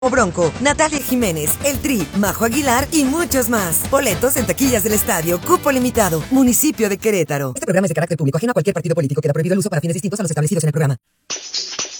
Bronco, Natalia Jiménez, El Tri, Majo Aguilar y muchos más. Boletos en taquillas del estadio, cupo limitado, municipio de Querétaro. Este programa es de carácter público, ajeno a cualquier partido político. Queda prohibido el uso para fines distintos a los establecidos en el programa.